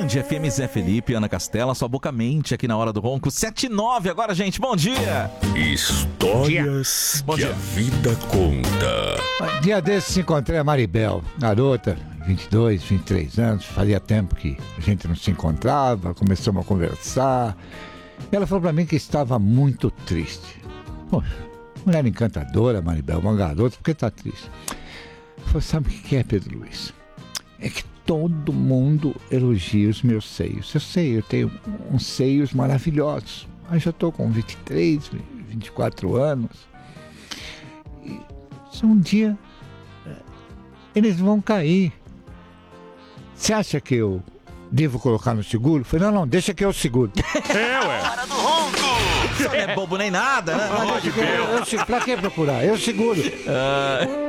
Band FM, Zé Felipe, Ana Castela, sua boca mente aqui na Hora do Ronco. 7h09 agora, gente. Bom dia. Histórias Bom que dia. a vida conta. Dia desses encontrei a Maribel, garota, 22, 23 anos, fazia tempo que a gente não se encontrava, começamos a conversar. Ela falou pra mim que estava muito triste. Poxa, mulher encantadora, Maribel, uma garota, por que tá triste? Ela falou, sabe o que é, Pedro Luiz? É que todo mundo elogia os meus seios. Eu sei, eu tenho uns seios maravilhosos. Mas já tô com 23, 24 anos. E se um dia eles vão cair. Você acha que eu devo colocar no seguro? Eu falei, não, deixa que eu seguro. Hora do Ronco. Você não é bobo nem nada, né? Pra que procurar? Eu seguro.